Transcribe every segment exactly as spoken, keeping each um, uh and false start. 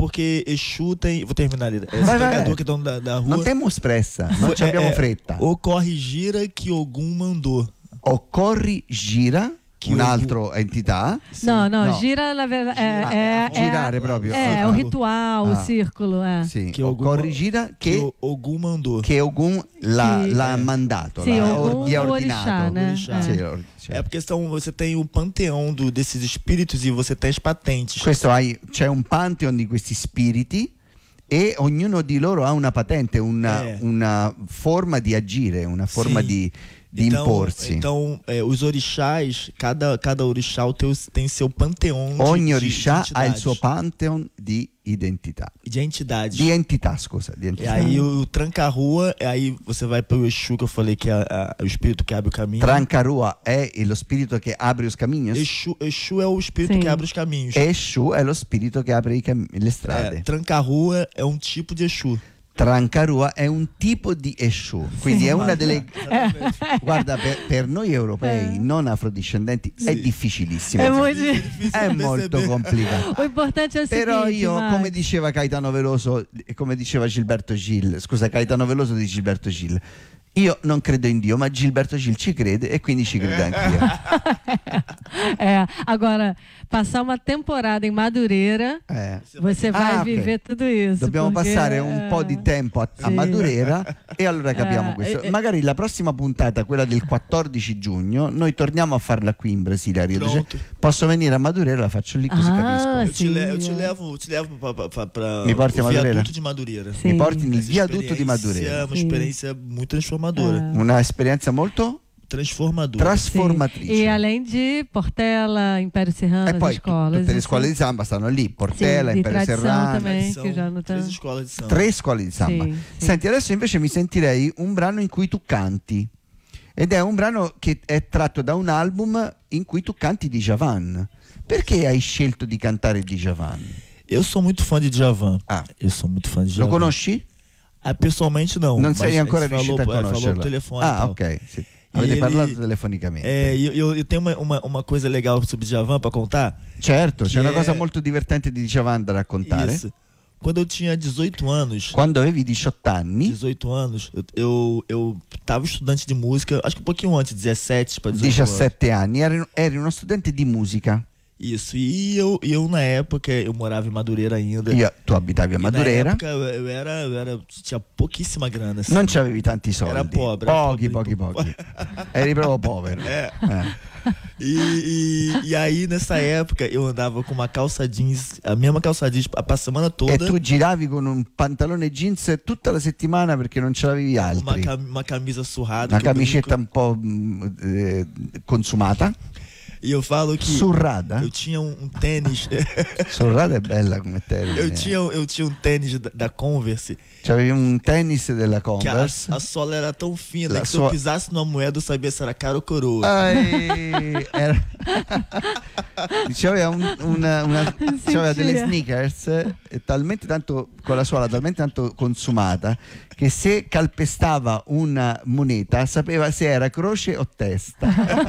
porque Exu tem... Vou terminar ali. Esse Vai, pregador vai. que estão da, da rua... Non temos pressa, non Foi- ci abbiamo é, fretta. Ocorre gira que Ogum mandou. Occorri gira, Che un'altra entità. No, no, No. gira la ver- Gira- è, è, girare è, proprio. è Ah. un rituale, Ah. un circolo. Eh. Sì, Che occorri Ogum- gira Que che, o- Ogum mandou. che Ogum l'ha, Sì. l'ha Eh. mandato, Sì, l'ha Ogum or- gli ha o ordinato. Orixá, né? Orixá. É. Sì, or- sì. É porque são, você tem o panteão do, desses espíritos e você tem as patentes. Questo hai, c'è un pantheon di questi spiriti e ognuno di loro ha una patente, una, Eh. una forma di agire, una forma Sì. di, di Então, imporsi. então é, os orixás, cada, cada orixá o teu, tem seu panteão de, Ogni de, orixá de ha il entidades. suo pantheon di identità. De entidades. Di entità, scusa, di E entità. aí o tranca-rua, aí você vai pro Exu, que eu falei que é a- a- o espírito que abre o caminho. Trancarua è lo spirito che apre os caminhos. Exu, Exu é o espírito Sim. que abre os caminhos. Eshu è lo spirito che apre i cam- le strade. É, tranca-rua é um tipo de Exu. Trancarua è un tipo di Eshu, quindi è una delle... Exatamente. Guarda, per, per noi europei non afrodiscendenti è Sì. difficilissimo. È molto- Difícil È de molto perceber. complicato. O importante è il Però seguinte, io, Max. come diceva Caetano Veloso e come diceva Gilberto Gil, scusa, Caetano Veloso di Gilberto Gil, io non credo in Dio, ma Gilberto Gil ci crede e quindi ci credo anch'io. É, agora, passar uma temporada em Madureira, Eh. você vai Ah, ok. viver tudo isso. Dobbiamo porque, passare un é, po' di tempo a, a Sì. Madureira e allora capiamo Eh, questo. eh, Magari la prossima puntata, quella del quattordici giugno, noi torniamo a farla qui in Brasile a Rio de Janeiro. Pronto. Posso venire a Madureira, la faccio lì così Ah, capisco. Eu te, Sim, le- eu te é. levo, te levo pra, pra, pra, pra Mi porti a o Madureira? viaduto de Madureira. Sim. Mi porti nel Essa viadutto di experiência Madureira. É uma Sim. experiência muito transformadora. É. Una esperienza molto Transformadora. trasformatrice. E além de Portela, Império Serrano, E as poi escolas. tutte le isso. scuole di samba stanno lì, Portela, Sì, di Impero tradição Serrano, também. São que já não tá- três escolas de samba. tre scuole di samba. Sì, sì. Senti, adesso invece mi sentirei un brano in cui tu canti. Ed è un brano che è tratto da un album in cui tu canti Djavan. Perché hai scelto di cantare Djavan? Eu sou muito fã de Djavan. Ah. Eu sou muito fã de Lo Djavan. conosci? Ah, pessoalmente não. Non mas sei a ancora gente riuscito a falou, é, falou conoscerlo. por telefone. e Ah, tal. ok. Sì. Avete ele- parlato telefonicamente. É, eu, eu, eu tenho uma, uma, uma coisa legal sobre Djavan pra contar. Certo, c'è Che una è- cosa molto divertente di Djavan da raccontare. Isso. Quando eu tinha dezoito anos, Quando avevi diciotto anni, dezoito anos, eu, eu, eu tava estudante de música, acho que um pouquinho antes, dezessete para dezoito anos. diciassette anni, eri, eri uno studente di musica. Isso, e eu, e eu na época, eu morava em Madureira ainda. Io, tu abitavi a E Madureira, Na época eu eu era, eu era, tinha pouquíssima grana. Assim. non c'avevi tanti soldi. Era pobre, era Pochi, pobre, pochi, pochi. Eri proprio povero. É. Eh. E, e, e aí, nessa época, eu andava com uma calça jeans, a mesma calça jeans a, a semana toda. E tu giravi con un pantalone jeans tutta la settimana perché non ce l'avevi Uma, altri. cam- uma camisa surrada. Una que eu camicetta brinco. un po' mh, eh, consumata, E eu falo que surrada. eu tinha um, um tênis. Surrada è bella come termine. eu, tinha, eu tinha um tênis da, da Converse C'avevi un tennis della que a, Converse. a sola era tão fina La que se sua- eu pisasse numa moeda eu sabia se era cara ou coroa. Ai, era... C'aveva un- una, una- Sì, c'aveva sì. delle sneakers eh, talmente tanto con la suola talmente tanto consumata che se calpestava una moneta sapeva se era croce o testa.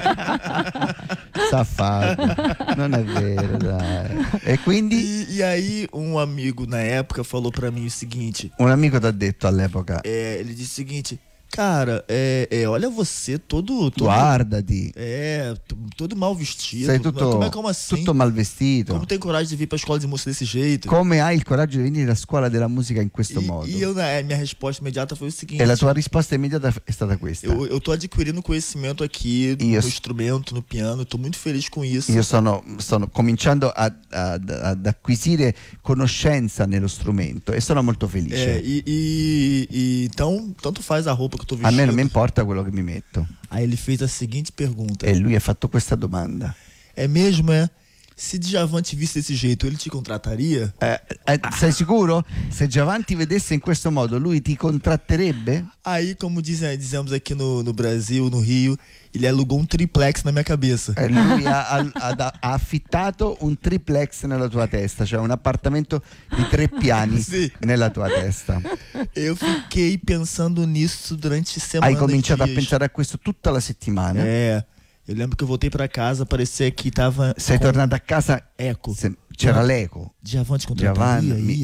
Safado, non è vero, dai. E quindi E, e aí um amigo na época falou pra mim o seguinte, un amico ti ha detto all'epoca: é, ele disse o seguinte, cara, é, é, olha você todo, todo guardati, é, t- todo mal vestido. sei tutto, como é como assim? tutto mal vestito. Como tem coragem de vir pra escola de música desse jeito? Come hai il coraggio di venire a scuola della musica in questo modo? E, e eu, na, minha resposta imediata foi o seguinte, E la tua risposta immediata è stata questa: eu, eu tô adquirindo conhecimento aqui no Isso. instrumento, no piano, eu tô muito feliz com isso. io sto sto cominciando a- a- ad acquisire conoscenza nello strumento e sono molto É, felice. e, e- e então, tanto faz a roupa que eu tô A vestindo. me non mi importa quello che mi metto. Aí ele fez a seguinte pergunta. E lui ha fatto questa domanda: É mesmo, é? Se Djavan te visse desse jeito, ele te contrataria? Eh, eh, sei sicuro? Se Djavan ti vedesse in questo modo, lui ti contratterebbe? Aí, como dizem, dizemos aqui no, no Brasil, no Rio, ele alugou um triplex na minha cabeça. Eh, lui ha, ha- ha- ha affittato un triplex nella tua testa, cioè un appartamento di tre piani Sì. nella tua testa. Eu fiquei pensando nisso durante semanas. Hai cominciato a dias. pensare a questo tutta la settimana. É. Eu lembro que eu voltei pra casa, parecia que tava Sei com tornato a casa, eco. se- c'era l'eco. Djavan te contrataria? Djavan mi- Ia?